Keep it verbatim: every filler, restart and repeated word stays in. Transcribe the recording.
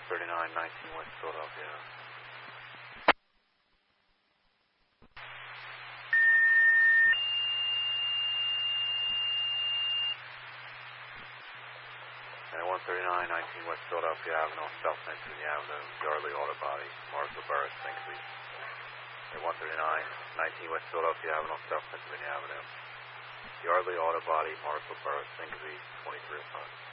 thirty-nine nineteen West Philadelphia. And one thirty-nine nineteen West Philadelphia Avenue, South Pennsylvania Avenue, Yardley Auto Body, Marshall Burris, Bingsby. And one thirty-nine nineteen West Philadelphia Avenue, South Pennsylvania Avenue, Yardley Auto Body, Marshall Burris, Bingsby, twenty-three oh five.